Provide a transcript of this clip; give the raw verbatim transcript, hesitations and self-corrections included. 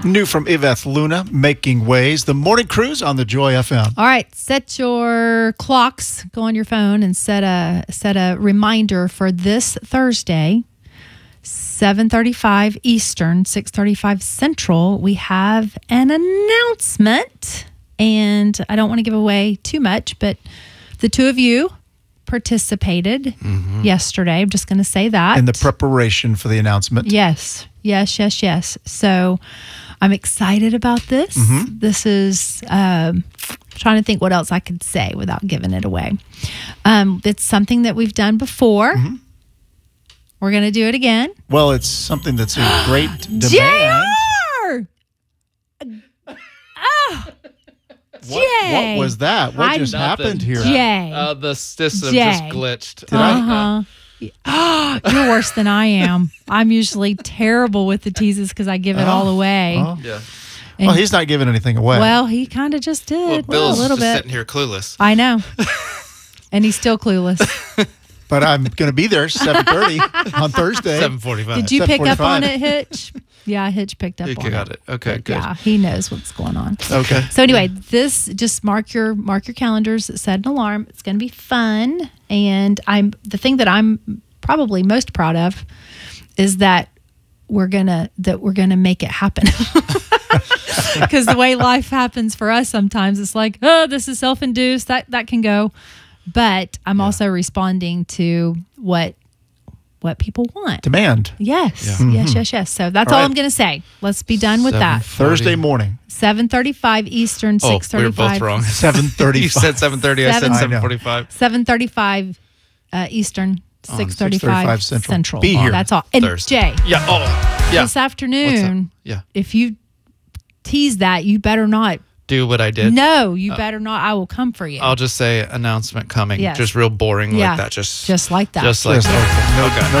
New from Yvette Luna, Making Ways. The Morning Cruise on the Joy F M. All right, set your clocks, go on your phone and set a set a reminder for this Thursday, seven thirty-five Eastern, six thirty-five Central. We have an announcement, and I don't want to give away too much, but the two of you participated mm-hmm. yesterday. I'm just going to say that. In the preparation for the announcement. Yes, yes, yes, yes. So I'm excited about this. Mm-hmm. This is, um, trying to think what else I could say without giving it away. Um, it's something that we've done before. Mm-hmm. We're going to do it again. Well, it's something that's in great demand. J R! Oh! What, what was that? What I, just nothing. happened here? Jay. Uh, the system Jay. just glitched. Did I? Uh-huh. Oh, you're worse than I am. I'm usually terrible with the teases because I give it Oh. all away. Oh. Yeah. And, Well, he's not giving anything away. well, he kind of just Well, did. Bill's a little just bit. sitting here clueless. I know. And he's still clueless. But I'm going to be there seven thirty on Thursday. seven forty-five. Did you pick up on seven forty-five. it, Hitch? Yeah, Hitch picked up You on got it. it. Okay, But good. Yeah, he knows what's going on. Okay. So anyway, this just mark your mark your calendars. Set an alarm. It's going to be fun, and I'm the thing that I'm probably most proud of is that we're gonna that we're gonna make it happen. Because the way life happens for us, sometimes it's like, oh, this is self-induced. That that can go, but I'm yeah. also responding to what. what people want. Demand. Yes, Yeah. yes, Mm-hmm. yes, yes. So that's all all right. I'm going to say. Let's be done with that. Thursday morning. seven thirty-five Eastern, Oh, six we were thirty-five. both wrong. seven thirty-five. You said seven thirty. I said Seven- I know. seven forty-five. seven thirty-five uh, Eastern, six thirty-five Central. Central. Be here. That's all. And Thursday. Jay, Yeah. Oh, yeah. this afternoon, Yeah. if you tease that, you better not. Do what I did. No, you better not. I will come for you. I'll just say announcement coming. Yes. Just real boring Yeah. like that. Just Just like that. Just like Just that. like that. No- Okay. no